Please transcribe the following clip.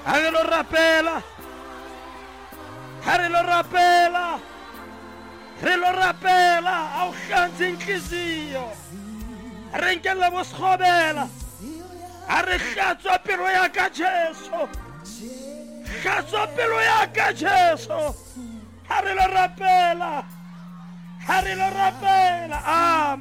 Ha re lo rapela. Ha re lo rapela. Re lo rapela. Au hlantshe inhliziyo. Re nkella bosikgobela. Ha re hlatswa pelo ya ka Jesu. Hlatswa pelo ya ka Jesu. Ha re lo rapela. Ha re lo rapela. Amen.